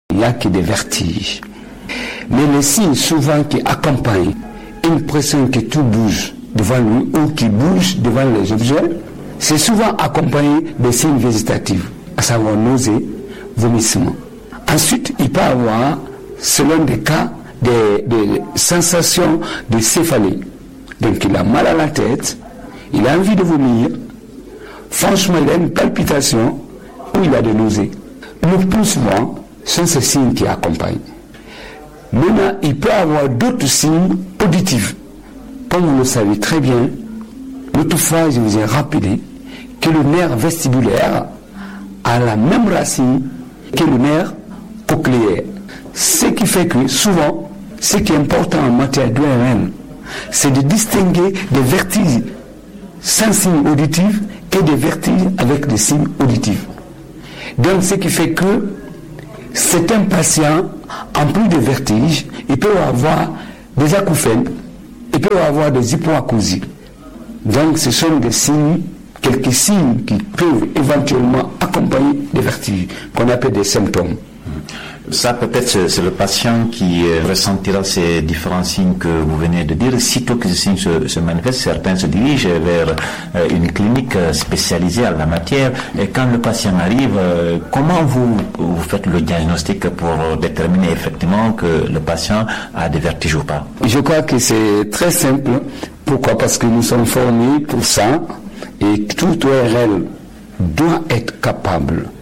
il n'y a que des vertiges. Mais les signes souvent qui accompagnent une pression que tout bouge devant lui ou qui bouge devant les objets, c'est souvent accompagné des signes végétatifs, à savoir nausées, vomissements. Ensuite, il peut avoir, selon des cas, des sensations de céphalie. Donc il a mal à la tête, il a envie de vomir, franchement il a une palpitation ou il a des nausées. Le plus souvent, sont ces signes qui accompagnent. Maintenant, il peut avoir d'autres signes auditifs. Comme vous le savez très bien, l'autre fois je vous ai rappelé que le nerf vestibulaire a la même racine que le nerf cochléaire. Ce qui fait que souvent, ce qui est important en matière d'ORL, c'est de distinguer des vertiges sans signe auditif et des vertiges avec des signes auditifs. Donc ce qui fait que certains patients, en plus de vertiges, ils peuvent avoir des acouphènes, ils peuvent avoir des hypoacousies. Donc ce sont des signes, quelques signes qui peuvent éventuellement accompagner des vertiges, qu'on appelle des symptômes. Ça, peut-être, c'est le patient qui ressentira ces différents signes que vous venez de dire. Sitôt que ces signes se manifestent, certains se dirigent vers une clinique spécialisée en la matière. Et quand le patient arrive, comment vous faites le diagnostic pour déterminer effectivement que le patient a des vertiges ou pas? Je crois que c'est très simple. Pourquoi? Parce que nous sommes formés pour ça et tout ORL doit être capable